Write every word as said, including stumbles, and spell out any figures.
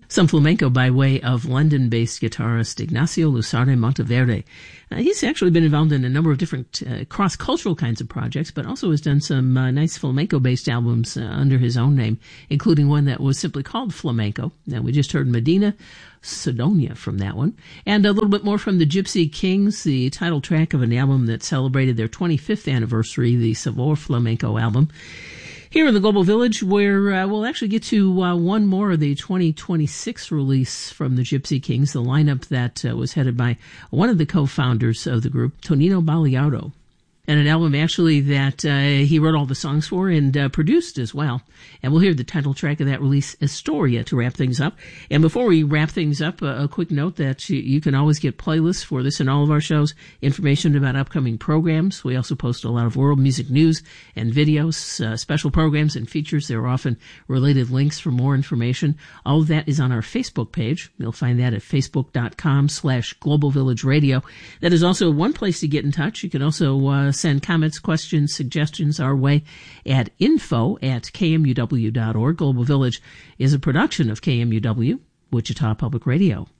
Some flamenco by way of London-based guitarist Ignacio Lusardi Monteverde. Uh, he's actually been involved in a number of different uh, cross-cultural kinds of projects, but also has done some uh, nice flamenco-based albums uh, under his own name, including one that was simply called Flamenco. Now, we just heard Medina Sidonia from that one. And a little bit more from the Gypsy Kings, the title track of an album that celebrated their twenty-fifth anniversary, the Sabor Flamenco album. Here in the Global Village, where uh, we'll actually get to uh, one more of the twenty twenty-six release from the Gypsy Kings, the lineup that uh, was headed by one of the co-founders of the group, Tonino Baliardo. And an album actually that uh, he wrote all the songs for and uh, produced as well. And we'll hear the title track of that release, Astoria, to wrap things up. And before we wrap things up, uh, a quick note that you, you can always get playlists for this and all of our shows, information about upcoming programs. We also post a lot of world music news and videos, uh, special programs and features. There are often related links for more information. All of that is on our Facebook page. You'll find that at facebook.com slash Global Village Radio. That is also one place to get in touch. You can also uh, send comments, questions, suggestions our way at info at k m u w dot org. Global Village is a production of K M U W, Wichita Public Radio.